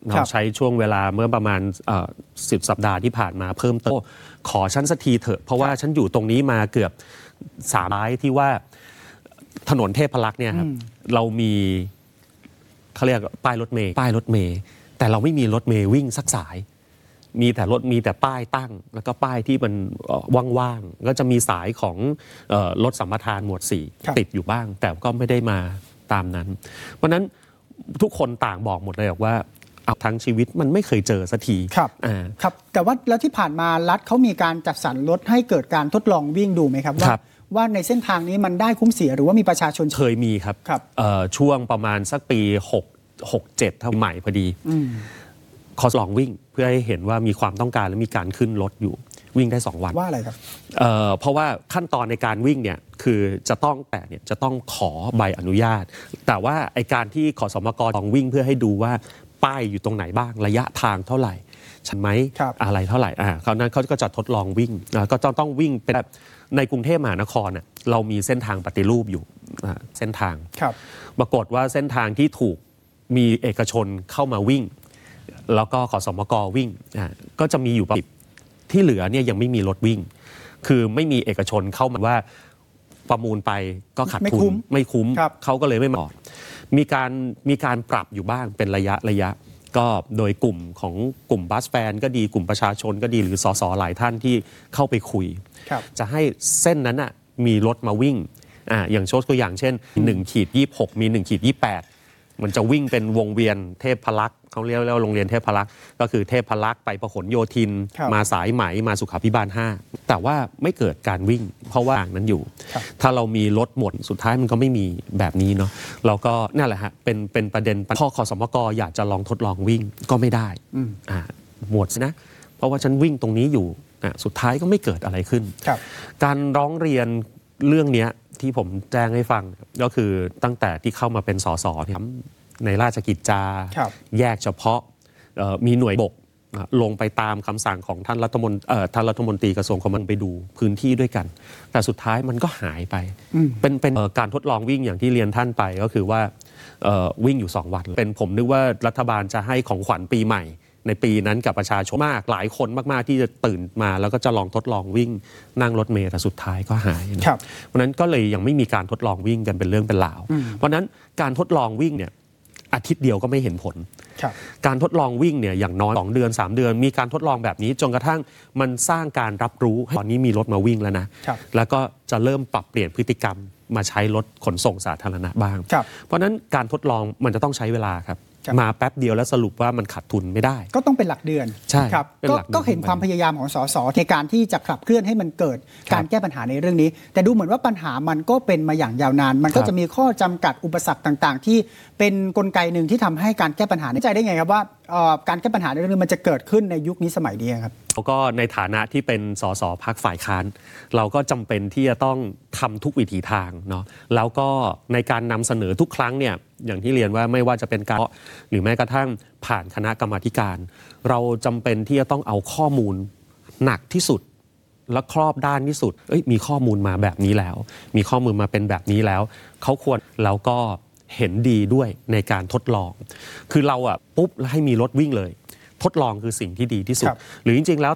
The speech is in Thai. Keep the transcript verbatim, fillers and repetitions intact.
เราใช้ช่วงเวลาเมื่อประมาณสิบสัปดาห์ที่ผ่านมาเพิ่มเติมขอฉันสักทีเถอะเพราะว่าฉันอยู่ตรงนี้มาเกือบสามร้ายที่ว่าถนนเทพรักษ์เนี่ยครับเรามีเขาเรียกป้ายรถเมย์ป้ายรถเมย์แต่เราไม่มีรถเมย์วิ่งสักสายมีแต่รถมีแต่ป้ายตั้งแล้วก็ป้ายที่มันว่างๆก็จะมีสายของรถสัมปทานหมวดสี่ติดอยู่บ้างแต่ก็ไม่ได้มาตามนั้นเพราะนั้นทุกคนต่างบอกหมดเลยบอกว่าเอาทั้งชีวิตมันไม่เคยเจอสักทีครับครับแต่ว่าแล้วที่ผ่านมารัฐเขามีการจัดสรรรถให้เกิดการทดลองวิ่งดูไหมครับว่าว่าในเส้นทางนี้มันได้คุ้มเสียหรือว่ามีประชาชนเคยมีครับช่วงประมาณสักปีหก หก เจ็ดเท่าใหม่พอดีขอลองวิ่งเพื่อให้เห็นว่ามีความต้องการและมีการขึ้นรถอยู่วิ่งได้สองวันว่าอะไรครับเ, เพราะว่าขั้นตอนในการวิ่งเนี่ยคือจะต้องแต่เนี่ยจะต้องขอใบอนุญาตแต่ว่าไอการที่ขสมกลองวิ่งเพื่อให้ดูว่าป้ายอยู่ตรงไหนบ้างระยะทางเท่าไหร่ใช่ไหมอะไรเท่าไหร่อ่าคราวนั้นเขาก็จะทดลองวิ่งก็ต้องต้องวิ่งเป็นในกรุงเทพมหานครเนี่ยเรามีเส้นทางปฏิรูปอยู่เส้นทางปรากฏว่าเส้นทางที่ถูกมีเอกชนเข้ามาวิ่งแล้วก็ขสมกวิ่งก็จะมีอยู่ปิดที่เหลือเนี่ยยังไม่มีรถวิ่งคือไม่มีเอกชนเข้ามาว่าประมูลไปก็ขาดทุนไม่คุ้มเขาก็เลยไม่มามีการมีการปรับอยู่บ้างเป็นระยะระยะก็โดยกลุ่มของกลุ่มบัสแฟนก็ดีกลุ่มประชาชนก็ดีหรือสสหลายท่านที่เข้าไปคุยจะให้เส้นนั้นน่ะมีรถมาวิ่งอ่าอย่างโชว์ตัวอย่างเช่นหนึ่งขีดยี่สิบหกมีหนึ่งขีดยี่สิบแปดมันจะวิ่งเป็นวงเวียนเทพพลักษ์เขาเรียกว่าโรงเรียนเทพพลักษ์ก็คือเทพพลักษ์ไปพหลโยธินมาสายไหมมาสุขาภิบาลห้าแต่ว่าไม่เกิดการวิ่งเพราะว่านั้นอยู่ถ้าเรามีรถหมดสุดท้ายมันก็ไม่มีแบบนี้เนาะเราก็นั่นแหละฮะเป็นเป็นประเด็นพ่อขสมกอยากจะลองทดลองวิ่งก็ไม่ได้อ่าหมดนะเพราะว่าฉันวิ่งตรงนี้อยู่อ่ะสุดท้ายก็ไม่เกิดอะไรขึ้นการร้องเรียนเรื่องนี้ที่ผมแจ้งให้ฟังก็คือตั้งแต่ที่เข้ามาเป็นสสในราชกิจจาแยกเฉพาะมีหน่วยบกลงไปตามคำสั่งของท่านรัฐมนตรีท่านรัฐมนตรีกระทรวงคมนาคมไปดูพื้นที่ด้วยกันแต่สุดท้ายมันก็หายไปเป็นเป็นการทดลองวิ่งอย่างที่เรียนท่านไปก็คือว่าวิ่งอยู่สองวันเป็นผมนึกว่ารัฐบาลจะให้ของขวัญปีใหม่ในปีนั้นกับประชาชนมากหลายคนมากๆที่จะตื่นมาแล้วก็จะลองทดลองวิ่งนั่งรถเมล์แต่สุดท้ายก็หายเพราะนั้นก็เลยยังไม่มีการทดลองวิ่งกันเป็นเรื่องเป็นราวเพราะนั้นการทดลองวิ่งเนี่ยอาทิตย์เดียวก็ไม่เห็นผลการทดลองวิ่งเนี่ยอย่างน้อยสองเดือนสามเดือนมีการทดลองแบบนี้จนกระทั่งมันสร้างการรับรู้ตอนนี้มีรถมาวิ่งแล้วนะแล้วก็จะเริ่มปรับเปลี่ยนพฤติกรรมมาใช้รถขนส่งสาธารณะบ้างเพราะนั้นการทดลองมันจะต้องใช้เวลาครับมาแป๊บเดียวแล้วสรุปว่ามันขาดทุนไม่ได้ก็ต้องเป็นหลักเดือนใช่ครับก็เห็นความพยายามของสสในการที่จะขับเคลื่อนให้มันเกิดการแก้ปัญหาในเรื่องนี้แต่ดูเหมือนว่าปัญหามันก็เป็นมาอย่างยาวนานมันก็จะมีข้อจำกัดอุปสรรคต่างๆที่เป็นกลไกหนึ่งที่ทำให้การแก้ปัญหาใจได้ไงครับว่าการแก้ปัญหาในเรื่องนี้มันจะเกิดขึ้นในยุคนี้สมัยนี้ครับแล้วก็ในฐานะที่เป็นสสพรรคฝ่ายค้านเราก็จำเป็นที่จะต้องทำทุกวิถีทางเนาะแล้วก็ในการนำเสนอทุกครั้งเนี่ยอย่างที่เรียนว่าไม่ว่าจะเป็นการหรือแม้กระทั่งผ่านคณะกรรมาธิการเราจำเป็นที่จะต้องเอาข้อมูลหนักที่สุดและครอบด้านที่สุดเอ้ยมีข้อมูลมาแบบนี้แล้วมีข้อมูลมาเป็นแบบนี้แล้วเขาควรแล้วก็เห็นดีด้วยในการทดลองคือเราอ่ะปุ๊บแล้วให้มีรถวิ่งเลยทดลองคือสิ่งที่ดีที่สุดหรือจริงๆแล้ว